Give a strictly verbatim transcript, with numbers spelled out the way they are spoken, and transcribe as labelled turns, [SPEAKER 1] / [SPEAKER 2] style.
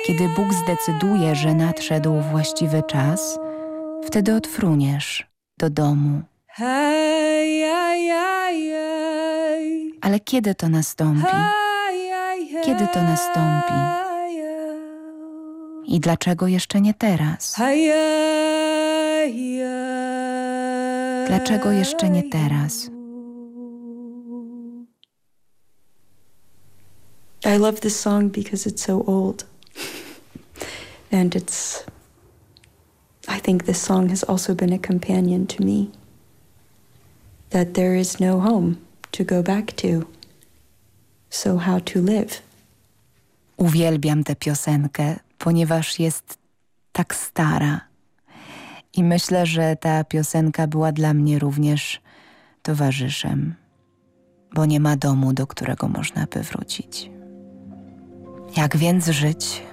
[SPEAKER 1] Kiedy Bóg zdecyduje, że nadszedł właściwy czas, wtedy odfruniesz do domu. Ale kiedy to nastąpi? Kiedy to nastąpi? I dlaczego jeszcze nie teraz? Dlaczego jeszcze nie teraz?
[SPEAKER 2] I love this song because it's so old. And it's, I think this song has also been a companion to me. That there is no home to go back to. So how to live?
[SPEAKER 1] Uwielbiam tę piosenkę, ponieważ jest tak stara. I myślę, że ta piosenka była dla mnie również towarzyszem, bo nie ma domu, do którego można by wrócić. Jak więc żyć?